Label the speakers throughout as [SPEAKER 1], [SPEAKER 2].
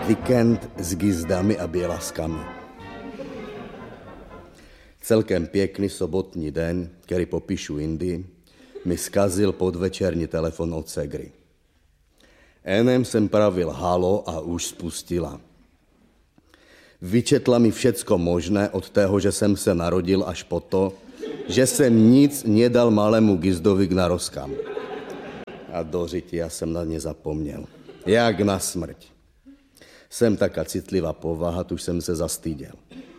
[SPEAKER 1] Víkend s gizdami a bielaskami. Celkem pěkný sobotní den, který popíšu jindy, mi skazil podvečerní telefon od segry. Enem jsem pravil halo a už spustila. Vyčetla mi všecko možné od tého, že jsem se narodil, až po to, že jsem nic nedal malému gizdovi k narozkám. A do řiti já jsem na ně zapomněl. Jak na smrť. Jsem taká citlivá povaha, tuž jsem se zastyděl.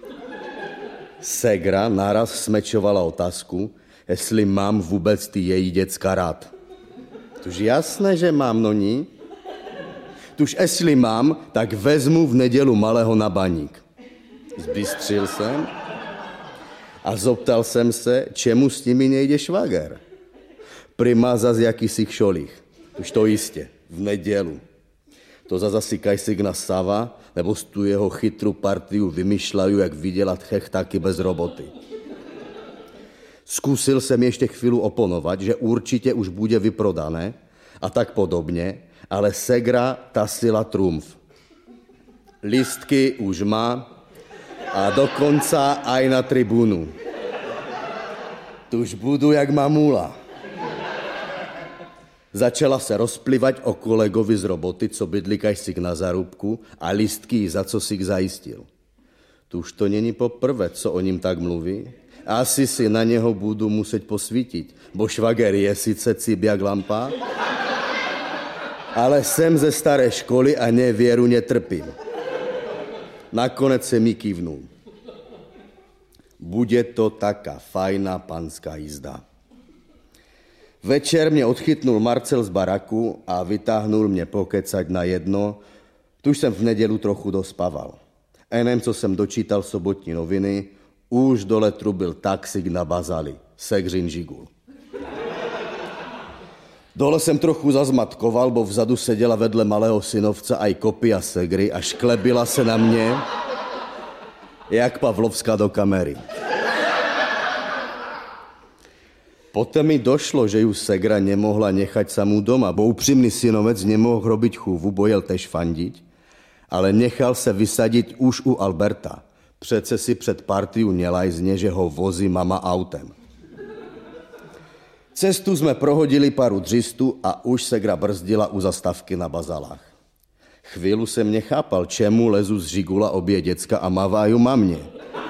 [SPEAKER 1] Segra naraz smečovala otázku, jestli mám vůbec ty její děcka rád. Tuž jasné, že mám, no ní. Tuž jestli mám, tak vezmu v nedělu malého na baník. Zbystřil jsem a zoptal jsem se, čemu s nimi nejde švager. Prima zas jakýsi kšolích. Už to jistě, v nedělu. To zas asi kajsigna Sava, nebo z tu jeho chytrou partiu vymýšľajú, jak vydělat chechtáky bez roboty. Zkusil jsem ještě chvíli oponovat, že určitě už bude vyprodané a tak podobně, ale segra tasila trumf. Listky už má a dokonca aj na tribunu. Tuž budu jak mamula. Začala se rozplivať o kolegovi z roboty, co bydlí kajsik na zarubku a listky za co si zajistil. Tuž to není poprvé, co o ním tak mluví. Asi si na něho budu muset posvítit, bo švager je sice cib jak lampa, ale jsem ze staré školy a nevěru netrpím. Nakonec se mi kývnul. Bude to taká fajná panská jízda. Večer mě odchytnul Marcel z baraku a vytáhnul mě pokecať na jedno, tuž jsem v nedělu trochu dospával. Enem, co jsem dočítal sobotní noviny, už dole trubil taxík na bazali, segřin žigul. Dole jsem trochu zazmatkoval, bo vzadu seděla vedle malého synovce aj kopia segry a šklebila se na mě, jak Pavlovská do kamery. Potom mi došlo, že ju segra nemohla nechať samú doma, bo upřímný synovec nemohl robiť chůvu, bo jel tež fandiť, ale nechal se vysadit už u Alberta. Přece si před partiu nelajzne, že ho vozí mama autem. Cestu jsme prohodili paru dřistu a už segra brzdila u zastávky na bazalách. Chvíli jsem nechápal, čemu lezu z žigula obě děcka a maváju mamě.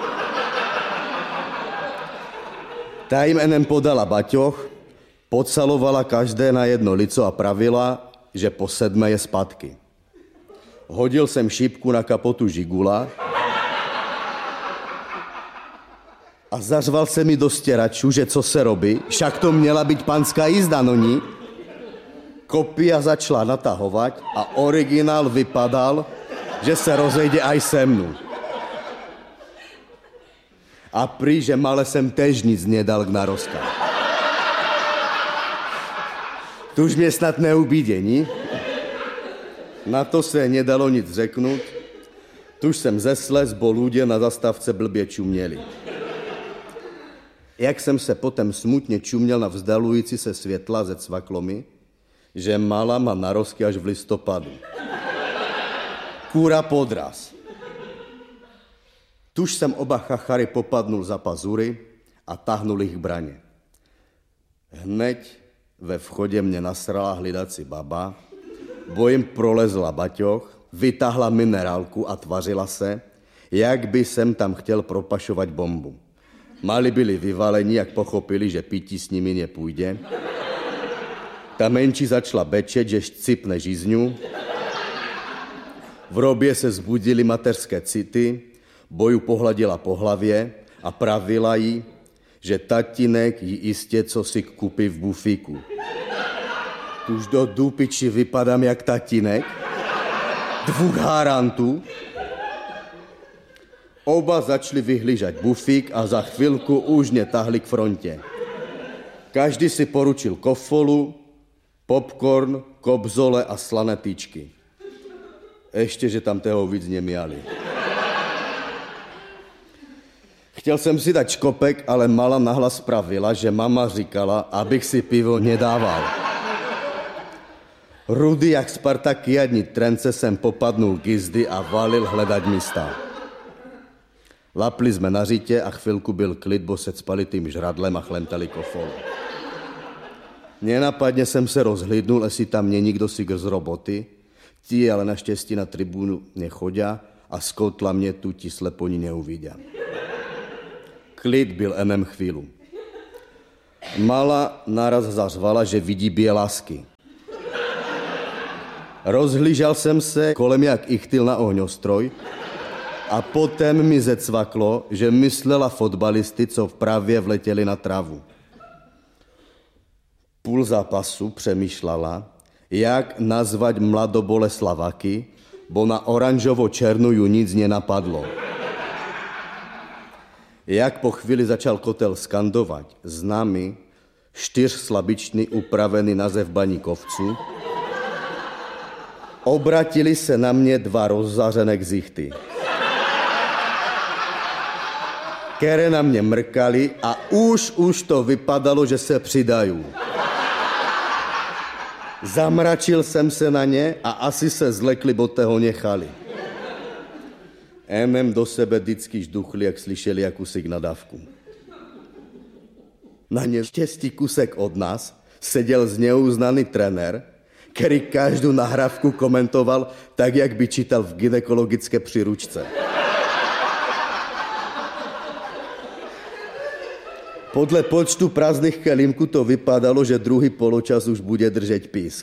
[SPEAKER 1] Ta jim enem podala baťoch, pocalovala každé na jedno lico a pravila, že po 7 je zpátky. Hodil jsem šípku na kapotu žigula a zařval se mi do stěračů, že co se robí, však to měla být panská jízda, no ní. Kopia začala natahovat a originál vypadal, že se rozejde aj se mnou. A prý, že male jsem tež nic nedal k narozkám. Tuž mě snad neubídění. Na to se nedalo nic řeknout. Tuž jsem zeslez, bo ľudia na zastávce blbě čuměli. Jak jsem se potom smutně čuměl na vzdalující se světla ze cvaklomy, že mala má narozky až v listopadu. Kůra podraz. Tuž jsem oba chachary popadnul za pazury a tahnul jich k braně. Hneď ve vchodě mě nasrala hlidací baba, bo jim prolezla baťoch, vytáhla minerálku a tvařila se, jak by jsem tam chtěl propašovat bombu. Mali byli vyvalení, jak pochopili, že pití s nimi nepůjde. Ta menší začala bečet, že šcipne žízňu. V robě se zbudily mateřské city, bo ju pohladila po hlavě a pravila jí, že tatínek jí jistě co si kupí v bufíku. Už do dupiči vypadám jak tatínek, 2 harantů. Oba začali vyhlížať bufík a za chvilku už mě tahli k frontě. Každý si poručil kofolu, popcorn, kobzole a slané tyčky. Ještě, že tam toho víc nemiali. Chtěl jsem si dať škopek, ale mala nahlas pravila, že mama říkala, abych si pivo nedával. Rudy jak Spartakiadní trence jsem popadnul k jízdy a valil hledat místa. Lapli jsme na řitě a chvilku byl klid, bo se cpali tým žradlem a chlemtali kofolu. Nenapadně jsem se rozhlídnul, jestli tam není kdo si z roboty. Ti ale naštěstí na tribunu nechodia a z kotla mě tu ti sleponi neuvidia. Klid byl enem chvílu. Mala naraz zařvala, že vidí bělasky. Rozhlížel jsem se kolem jak ichtyl na ohňostroj a potom mi zecvaklo, že myslela fotbalisty, co vpravě vletěli na travu. Půl zápasu přemýšlala, jak nazvať Mladoboleslavaky, bo na oranžovo-černou ju nic nenapadlo. Jak po chvíli začal kotel skandovat s námi 4slabičný upravený název Baníkovců, obratili se na mě 2 rozzářené ksichty, které na mě mrkali a už to vypadalo, že se přidají. Zamračil jsem se na ně a asi se zlekli, bo toho nechali. Enem do sebe vždycky žduchli, jak slyšeli jakúsik nadávku. Na neštěstí kusek od nás seděl zneuznaný trenér, který každou nahrávku komentoval tak, jak by čítal v gynekologické příručce. Podle počtu prázdných kelímků to vypadalo, že druhý poločas už bude držet písk.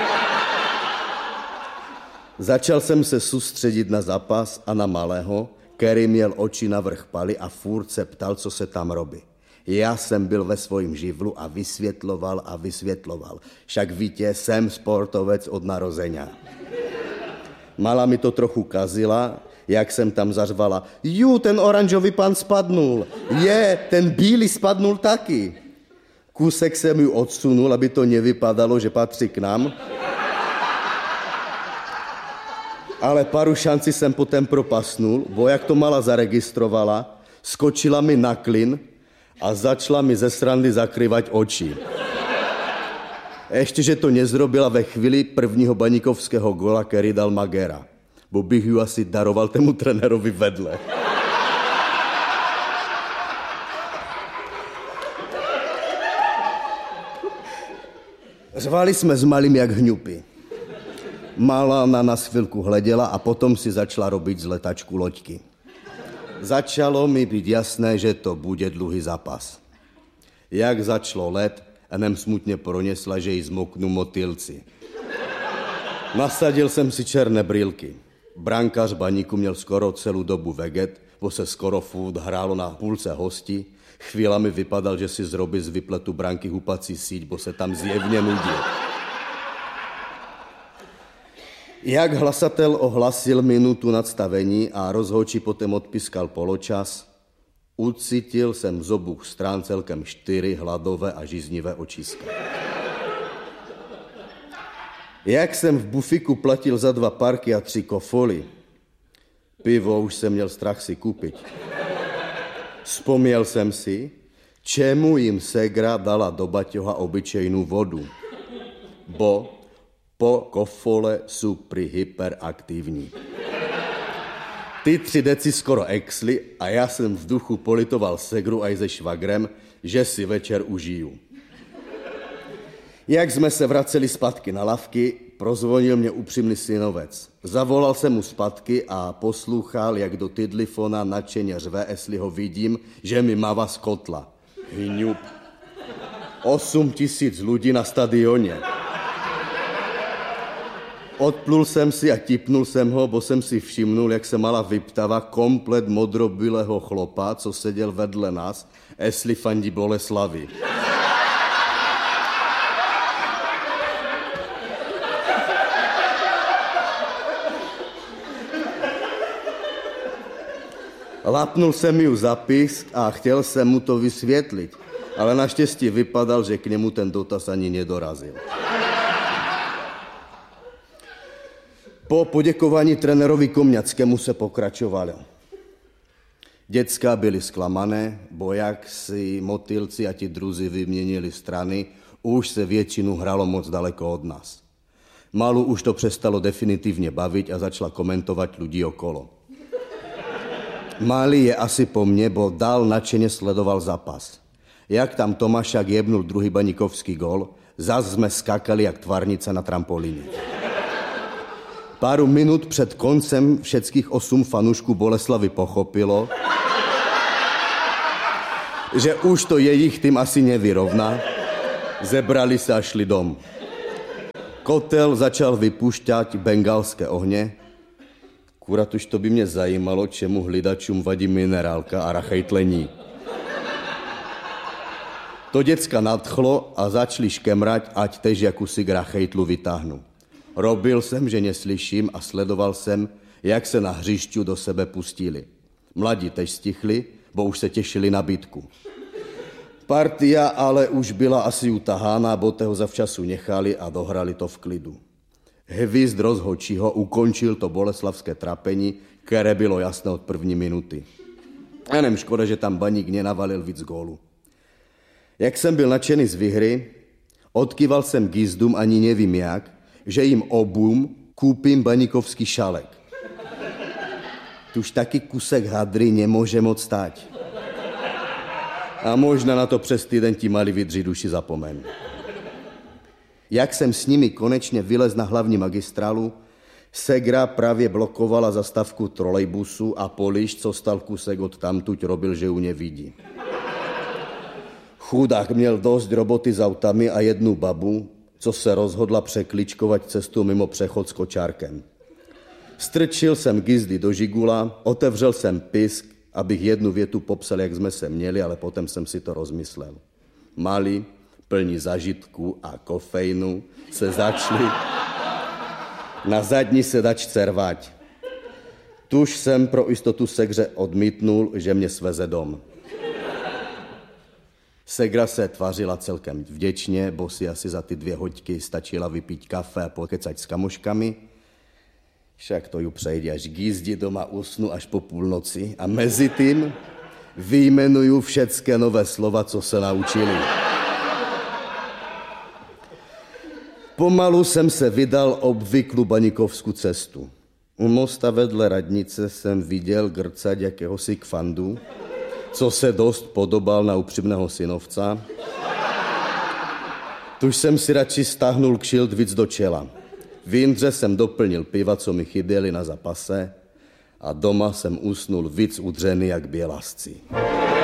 [SPEAKER 1] Začal jsem se soustředit na zápas a na malého, který měl oči navrch paly a furt se ptal, co se tam robí. Já jsem byl ve svojím živlu a vysvětloval. Však víte, jsem sportovec od narozenia. Mala mi to trochu kazila, jak jsem tam zařvala. Ten oranžový pan spadnul. Ten bílý spadnul taky. Kusek jsem ju odsunul, aby to nevypadalo, že patří k nám. Ale paru šancí jsem potom propasnul, bo jak to mala zaregistrovala, skočila mi na klin a začala mi ze srandy zakrývat oči. Ještě, že to nezrobila ve chvíli prvního baníkovského gola, který dal Magera, bo bych ju asi daroval tému trenérovi vedle. Řvali jsme s malým jak hňupy. Mala na nás chvilku hleděla a potom si začala robiť z letačku loďky. Začalo mi být jasné, že to bude dlouhý zápas. Jak začalo let, enem smutně pronesla, že jí zmoknou motýlci. Nasadil jsem si černé brýlky. Brankář Baníku měl skoro celou dobu veget, bo se skoro furt hrálo na půlce hostí. Chvílami vypadal, že si zrobí z vypletu branky hupací síť, bo se tam zjevně nudil. Jak hlasatel ohlasil minutu nadstavení a rozhodčí potom odpískal poločas, ucítil jsem z obou strán celkem 4 hladové a žíznivé očiska. Jak jsem v bufiku platil za 2 parky a 3 kofoly, pivo už jsem měl strach si koupit. Vzpomněl jsem si, čemu jim ségra dala do baťoha obyčejnou vodu, bo po kofole jsou prý hyperaktivní. Ty 3 deci skoro exli a já jsem v duchu politoval segru aj se švagrem, že si večer užiju. Jak jsme se vraceli zpátky na lavky, prozvonil mě upřímný synovec. Zavolal jsem mu zpátky a poslouchal, jak do tidlifona nadšeně řve, jestli ho vidím, že mi mává z kotla. Hňup. 8 000 lidí na stadioně. Odplul jsem si a tipnul jsem ho, bo jsem si všimnul, jak se mala vyptava komplet modrobylého chlopa, co seděl vedle nás, jestli fandí Boleslavy. Lapnul jsem ju za písk a chtěl jsem mu to vysvětlit, ale naštěstí vypadal, že k němu ten dotaz ani nedorazil. Po poděkování trenérovi Komňackému se pokračovalo. Děcka byli zklamané, bo jak si motýlci a ti druzí vyměnili strany, už se většinu hralo moc daleko od nás. Malu už to přestalo definitivně bavit a začala komentovat lidi okolo. Malý je asi po mně, bo dál nadšeně sledoval zápas. Jak tam Tomášák jebnul druhý baníkovský gol, zas jsme skákali jak tvarnice na trampolíně. Páru minut před koncem všetkých 8 fanoušků Boleslavy pochopilo, že už to jejich tým asi nevyrovná. Zebrali se a šli dom. Kotel začal vypušťat bengalské ohně. Kurat už to by mě zajímalo, čemu hlídačům vadí minerálka a rachejtlení. To děcka nadchlo a začali škemrať, ať tež jakúsi rachejtlu vytáhnu. Robil jsem, že neslyším a sledoval jsem, jak se na hřišťu do sebe pustili. Mladí tež stichli, bo už se těšili na bitku. Partia ale už byla asi utahána, bo toho zavčasu nechali a dohrali to v klidu. Hvízd rozhodčího ukončil to boleslavské trapení, které bylo jasné od první minuty. A nem škoda, že tam Baník nenavalil víc gólu. Jak jsem byl nadšený z výhry, odkýval jsem gizdům ani nevím jak, že jim obům koupím baníkovský šalek. Tuž taky kusek hadry nemůže moc stát. A možná na to přes týden ti mali vydři duši zapomen. Jak jsem s nimi konečně vylez na hlavní magistrálu, Segra právě blokovala zastávku trolejbusu a Poliš, co stal kusek od tamtuť, robil, že ju nevidí. Chudák měl dost roboty s autami a jednu babu, co se rozhodla překličkovat cestu mimo přechod s kočárkem. Strčil jsem gizdy do žigula, otevřel jsem pisk, abych jednu větu popsal, jak jsme se měli, ale potom jsem si to rozmyslel. Mali, plní zažitku a kofeinu, se začali na zadní sedačce rvať. Tuž jsem pro jistotu Segře odmítnul, že mě sveze dom. Segra se tvařila celkem vděčně, bo si asi za ty 2 hoďky stačila vypít kafe a pokecať s kamoškami. Však to ju přejde, až gízdi doma usnu až po půlnoci a mezi tím vyjmenuju všetké nové slova, co se naučili. Pomalu jsem se vydal obvyklou baníkovskou cestu. U mosta vedle radnice jsem viděl grcať jakéhosi kfandu, co se dost podobal na upřímného synovca. Tuž jsem si radši stáhnul kšilt víc do čela. V Jindře jsem doplnil piva, co mi chyběly na zapase, a doma jsem usnul víc udřený jak bělasci.